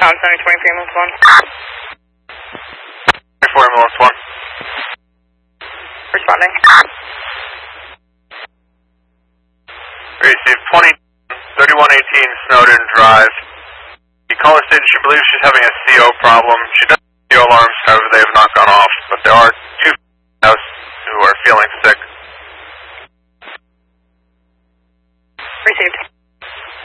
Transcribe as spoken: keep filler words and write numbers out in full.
Com seven twenty-three ambulance one. twenty-four ambulance one. Responding. Received twenty, thirty-one eighteen Snowden Drive. The caller stated she believes she's having a C O problem. She does have C O alarms, however they have not gone off, but there are two house who are feeling sick.